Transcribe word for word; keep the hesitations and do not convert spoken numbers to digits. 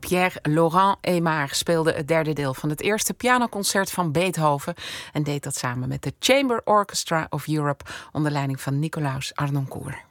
Pierre-Laurent Aimard speelde het derde deel van het eerste pianoconcert van Beethoven en deed dat samen met de Chamber Orchestra of Europe onder leiding van Nicolaus Harnoncourt.